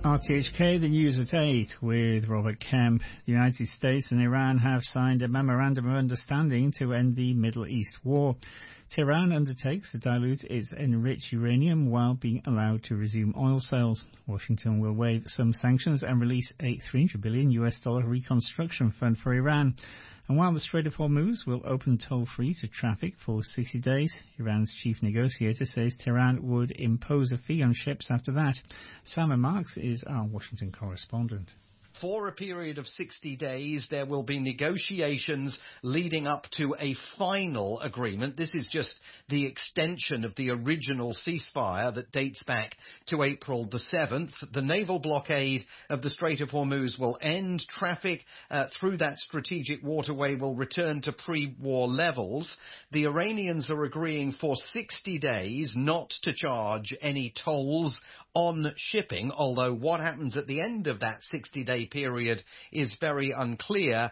RTHK, the news at 8 with Robert Kemp. The United States and Iran have signed a memorandum of understanding to end the Middle East war. Tehran undertakes to dilute its enriched uranium while being allowed to resume oil sales. Washington will waive some sanctions and release a $300 billion reconstruction fund for Iran. And while the Strait of Hormuz will open toll-free to traffic for 60 days, Iran's chief negotiator says Tehran would impose a fee on ships after that. Simon Marks is our Washington correspondent. For a period of 60 days, there will be negotiations leading up to a final agreement. This is just the extension of the original ceasefire that dates back to April the 7th. The naval blockade of the Strait of Hormuz will end. Traffic through that strategic waterway will return to pre-war levels. The Iranians are agreeing for 60 days not to charge any tolls on shipping, although what happens at the end of that 60-day period is very unclear.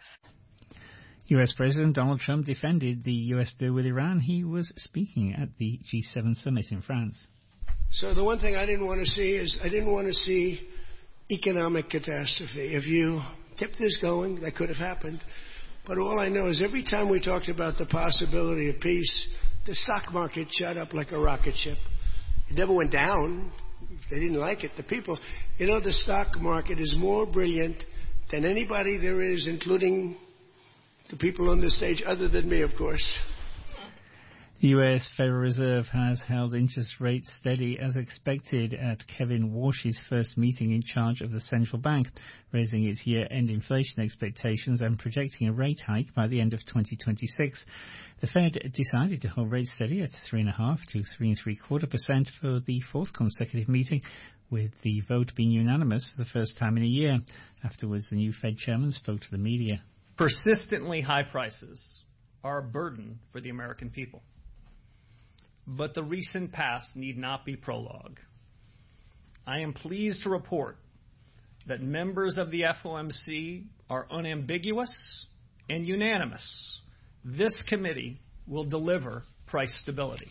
US President Donald Trump defended the US deal with Iran. He was speaking at the G7 summit in France. So the one thing I didn't want to see is I didn't want to see economic catastrophe. If you kept this going, that could have happened. But all I know is every time we talked about the possibility of peace, the stock market shot up like a rocket ship. It never went down. They didn't like it. The people, the stock market is more brilliant than anybody there is, including the people on the stage, other than me, of course. The U.S. Federal Reserve has held interest rates steady as expected at Kevin Warsh's first meeting in charge of the central bank, raising its year-end inflation expectations and projecting a rate hike by the end of 2026. The Fed decided to hold rates steady at 3.5% to 3.75% for the fourth consecutive meeting, with the vote being unanimous for the first time in a year. Afterwards, the new Fed chairman spoke to the media. Persistently high prices are a burden for the American people. But the recent past need not be prologue. I am pleased to report that members of the FOMC are unambiguous and unanimous. This committee will deliver price stability.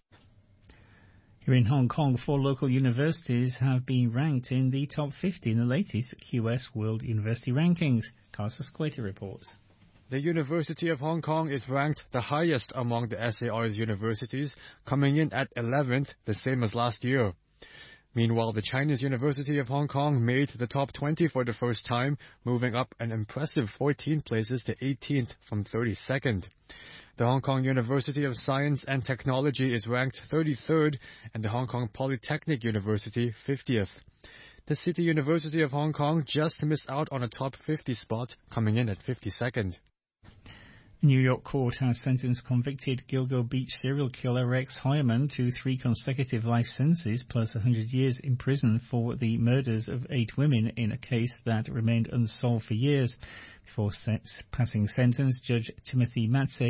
Here in Hong Kong, 4 local universities have been ranked in the top 50 in the latest QS World University Rankings. Carlos Escueta reports. The University of Hong Kong is ranked the highest among the SAR's universities, coming in at 11th, the same as last year. Meanwhile, the Chinese University of Hong Kong made the top 20 for the first time, moving up an impressive 14 places to 18th from 32nd. The Hong Kong University of Science and Technology is ranked 33rd, and the Hong Kong Polytechnic University 50th. The City University of Hong Kong just missed out on a top 50 spot, coming in at 52nd. A New York court has sentenced convicted Gilgo Beach serial killer Rex Heuermann to 3 consecutive life sentences plus 100 years in prison for the murders of 8 women in a case that remained unsolved for years. Before passing sentence, Judge Timothy Matze